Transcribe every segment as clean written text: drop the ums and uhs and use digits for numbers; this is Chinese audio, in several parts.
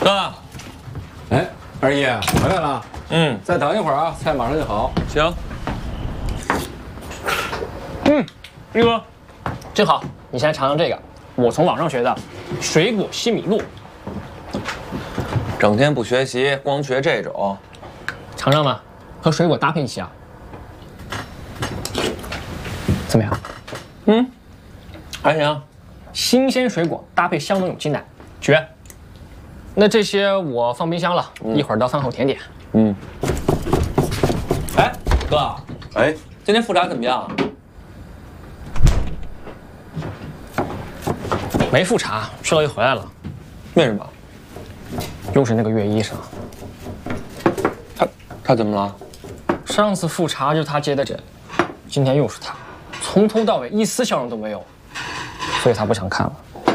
哥， 哎，二爷回来了。再等一会儿啊，菜马上就好。 行。玉哥， 正好，你先尝尝这个，我从网上学的水果西米露， 整天不学习，光学这种， 尝尝吧，和水果搭配一起啊，怎么样？还行，新鲜水果搭配香浓有机奶，绝。那这些我放冰箱了，一会儿当饭后甜点。 哎，哥，哎，今天复查怎么样？ 没复查，去了就回来了。 为什么？ 又是那个岳医生， 他怎么了？ 上次复查就是他接的诊，今天又是他，从头到尾一丝笑容都没有，所以他不想看了。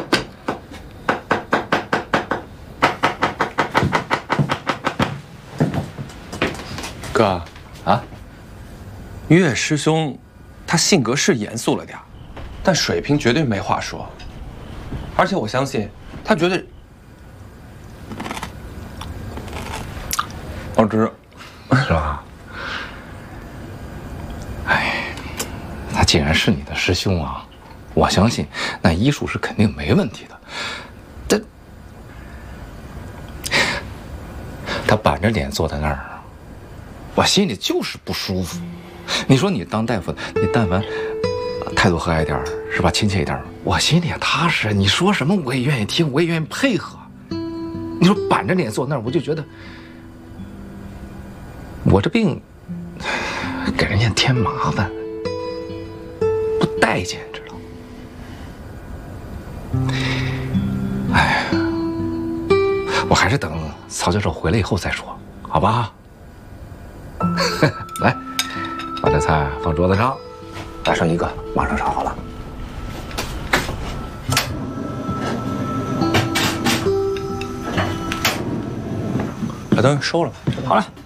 哥，啊，岳师兄，他性格是严肃了点，但水平绝对没话说。而且我相信，他绝对，好吃， 是吧？哎，他既然是你的师兄啊，我相信那医术是肯定没问题的。他板着脸坐在那儿，我心里就是不舒服。你说你当大夫的，你但凡态度和蔼点是吧，亲切一点，我心里也踏实。你说什么我也愿意听，我也愿意配合。你说板着脸坐那儿，我就觉得我这病给人家添麻烦，不待见，知道吗？哎，我还是等曹教授回来以后再说，好吧？来，把这菜放桌子上，再剩一个，马上炒好了。 把东西收了。 好了。